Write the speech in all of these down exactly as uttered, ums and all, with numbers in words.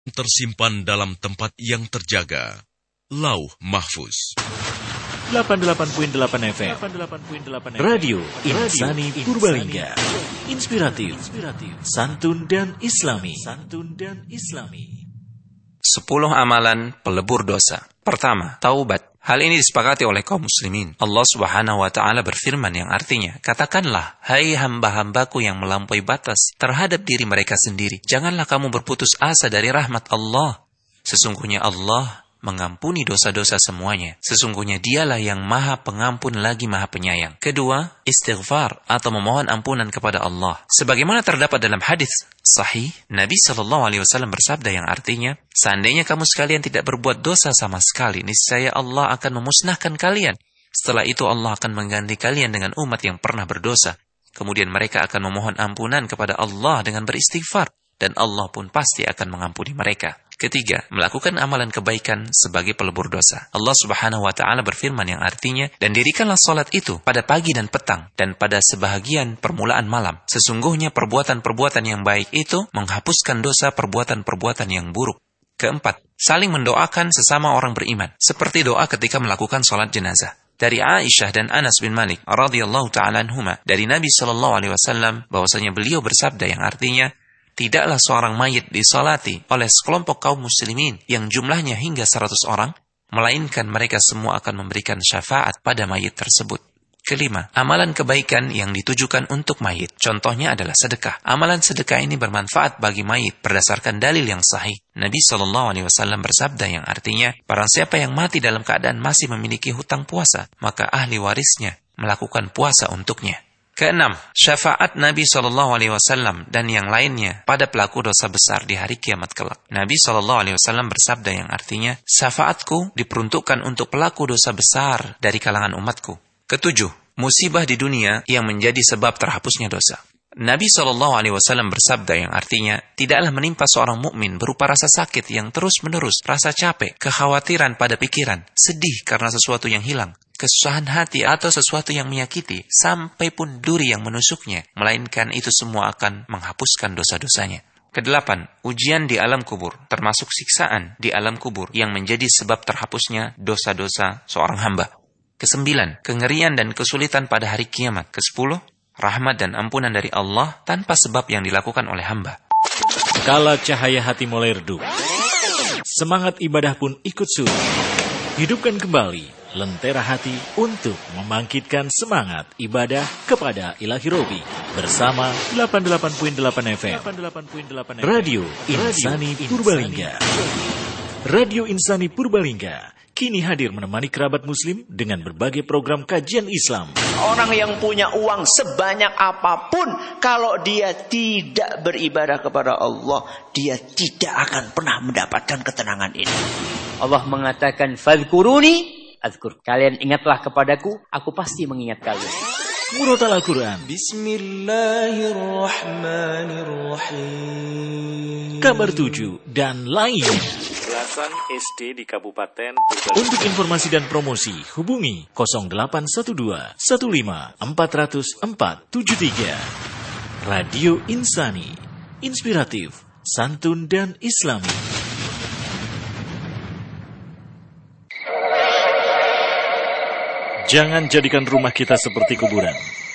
tersimpan dalam tempat yang terjaga. Lauh Mahfuz. delapan puluh delapan koma delapan F M Radio Insani Purbalingga. Inspiratif, santun dan islami. Santun dan islami. Sepuluh amalan pelebur dosa. Pertama, taubat. Hal ini disepakati oleh kaum muslimin. Allah Subhanahu wa taala berfirman yang artinya, katakanlah, hai hamba-hambaku yang melampaui batas terhadap diri mereka sendiri, janganlah kamu berputus asa dari rahmat Allah. Sesungguhnya Allah mengampuni dosa-dosa semuanya. Sesungguhnya dialah yang maha pengampun lagi maha penyayang. Kedua, istighfar atau memohon ampunan kepada Allah. Sebagaimana terdapat dalam hadis sahih, Nabi shallallahu alaihi wasallam bersabda yang artinya, seandainya kamu sekalian tidak berbuat dosa sama sekali, niscaya Allah akan memusnahkan kalian. Setelah itu Allah akan mengganti kalian dengan umat yang pernah berdosa. Kemudian mereka akan memohon ampunan kepada Allah dengan beristighfar, dan Allah pun pasti akan mengampuni mereka. Ketiga, melakukan amalan kebaikan sebagai pelebur dosa. Allah Subhanahu wa taala berfirman yang artinya, dan dirikanlah salat itu pada pagi dan petang dan pada sebahagian permulaan malam. Sesungguhnya perbuatan-perbuatan yang baik itu menghapuskan dosa perbuatan-perbuatan yang buruk. Keempat, saling mendoakan sesama orang beriman, seperti doa ketika melakukan salat jenazah. Dari Aisyah dan Anas bin Malik radhiyallahu taala anhuma, dari Nabi sallallahu alaihi wasallam bahwasanya beliau bersabda yang artinya, tidaklah seorang mayit disolati oleh sekelompok kaum muslimin yang jumlahnya hingga seratus orang, melainkan mereka semua akan memberikan syafaat pada mayit tersebut. Kelima, amalan kebaikan yang ditujukan untuk mayit. Contohnya adalah sedekah. Amalan sedekah ini bermanfaat bagi mayit berdasarkan dalil yang sahih. Nabi shallallahu alaihi wasallam bersabda yang artinya, barang siapa yang mati dalam keadaan masih memiliki hutang puasa, maka ahli warisnya melakukan puasa untuknya. Keenam, syafaat Nabi shallallahu alaihi wasallam dan yang lainnya pada pelaku dosa besar di hari kiamat kelak. Nabi shallallahu alaihi wasallam bersabda yang artinya, syafaatku diperuntukkan untuk pelaku dosa besar dari kalangan umatku. Ketujuh, musibah di dunia yang menjadi sebab terhapusnya dosa. Nabi shallallahu alaihi wasallam bersabda yang artinya, tidaklah menimpa seorang mukmin berupa rasa sakit yang terus-menerus, rasa capek, kekhawatiran pada pikiran, sedih karena sesuatu yang hilang, kesusahan hati atau sesuatu yang menyakiti, sampai pun duri yang menusuknya, melainkan itu semua akan menghapuskan dosa-dosanya. Kedelapan, ujian di alam kubur, termasuk siksaan di alam kubur yang menjadi sebab terhapusnya dosa-dosa seorang hamba. Kesembilan, kengerian dan kesulitan pada hari kiamat. Kesepuluh, rahmat dan ampunan dari Allah tanpa sebab yang dilakukan oleh hamba. Kala cahaya hati mulai redup, semangat ibadah pun ikut surut. Hidupkan kembali lentera hati untuk membangkitkan semangat ibadah kepada Ilahi Robi bersama delapan puluh delapan koma delapan F M Radio Insani Purbalingga. Radio Insani Purbalingga kini hadir menemani kerabat muslim dengan berbagai program kajian Islam. Orang yang punya uang sebanyak apapun, kalau dia tidak beribadah kepada Allah, dia tidak akan pernah mendapatkan ketenangan ini. Allah mengatakan, fadhkuruni azkur. Kalian ingatlah kepadaku, aku pasti mengingat kalian. Murotal Al-Quran. Bismillahirrahmanirrahim. Kabar tujuh dan lainnya. Belasan S D di Kabupaten Purbalingga. Untuk informasi dan promosi, hubungi nol delapan satu dua satu lima empat nol nol empat tujuh tiga. Radio Insani, inspiratif, santun dan islami. Jangan jadikan rumah kita seperti kuburan.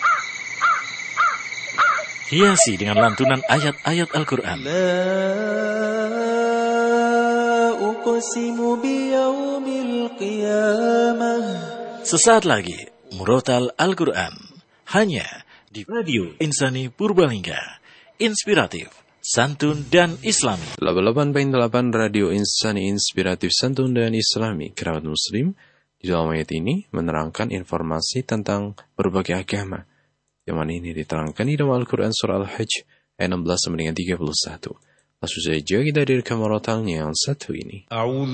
Hiasi dengan lantunan ayat-ayat Al-Quran. Sesaat lagi, Murotal Al-Quran. Hanya di Radio Insani Purbalingga. Inspiratif, santun dan islami. delapan puluh delapan koma delapan Radio Insani, inspiratif, santun dan islami. Kerabat muslim, di dalam ayat ini menerangkan informasi tentang berbagai agama. Yang mana ini diterangkan di dalam Al-Quran surah Al-Hajj ayat enam belas sampai dengan tiga puluh satu. Langsung saja kita direkam murotalnya yang satu ini.